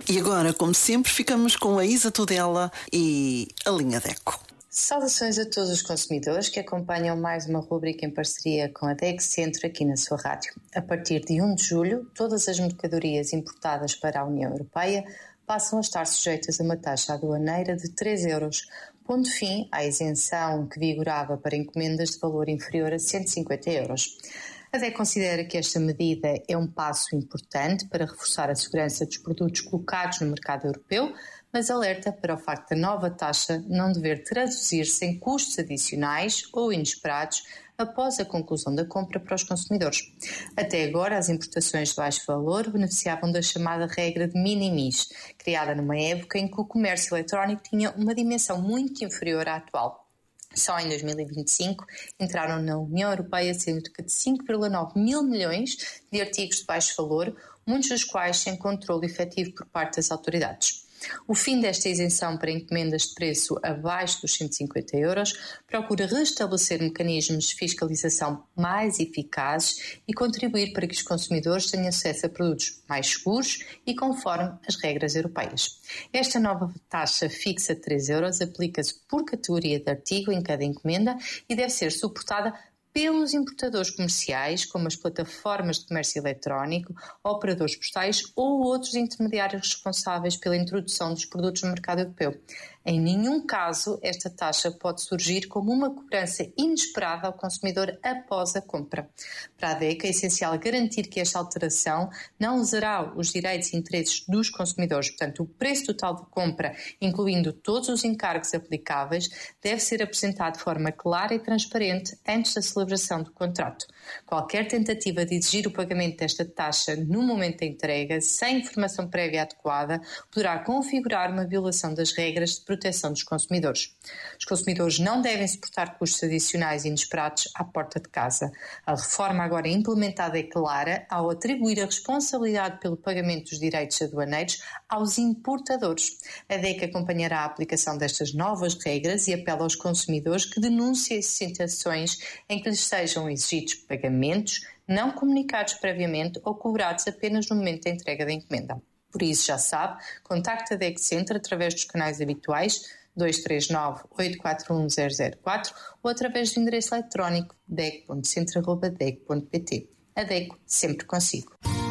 E agora, como sempre, ficamos com a Isa Tudela e a linha DECO. Saudações a todos os consumidores que acompanham mais uma rubrica em parceria com a DEC Centro aqui na sua rádio. A partir de 1 de julho, todas as mercadorias importadas para a União Europeia passam a estar sujeitas a uma taxa aduaneira de 3 euros, pondo fim à isenção que vigorava para encomendas de valor inferior a 150 euros. A DEC considera que esta medida é um passo importante para reforçar a segurança dos produtos colocados no mercado europeu, mas alerta para o facto da nova taxa não dever traduzir-se em custos adicionais ou inesperados após a conclusão da compra para os consumidores. Até agora, as importações de baixo valor beneficiavam da chamada regra de minimis, criada numa época em que o comércio eletrónico tinha uma dimensão muito inferior à atual. Só em 2025 entraram na União Europeia cerca de 5,9 mil milhões de artigos de baixo valor, muitos dos quais sem controle efetivo por parte das autoridades. O fim desta isenção para encomendas de preço abaixo dos 150 euros procura restabelecer mecanismos de fiscalização mais eficazes e contribuir para que os consumidores tenham acesso a produtos mais seguros e conforme as regras europeias. Esta nova taxa fixa de 3 euros aplica-se por categoria de artigo em cada encomenda e deve ser suportada pelos importadores comerciais, como as plataformas de comércio eletrónico, operadores postais ou outros intermediários responsáveis pela introdução dos produtos no mercado europeu. Em nenhum caso, esta taxa pode surgir como uma cobrança inesperada ao consumidor após a compra. Para a DEC, é essencial garantir que esta alteração não lesará os direitos e interesses dos consumidores. Portanto, o preço total de compra, incluindo todos os encargos aplicáveis, deve ser apresentado de forma clara e transparente antes da celebração do contrato. Qualquer tentativa de exigir o pagamento desta taxa no momento da entrega, sem informação prévia adequada, poderá configurar uma violação das regras de proteção dos consumidores. Os consumidores não devem suportar custos adicionais inesperados à porta de casa. A reforma agora implementada é clara ao atribuir a responsabilidade pelo pagamento dos direitos aduaneiros aos importadores. A DEC acompanhará a aplicação destas novas regras e apela aos consumidores que denunciem situações em que lhes sejam exigidos pagamentos não comunicados previamente ou cobrados apenas no momento da entrega da encomenda. Por isso, já sabe, contacte a DEC Centro através dos canais habituais 239 841 004 ou através do endereço eletrónico dec.centro@dec.pt. A DEC sempre consigo.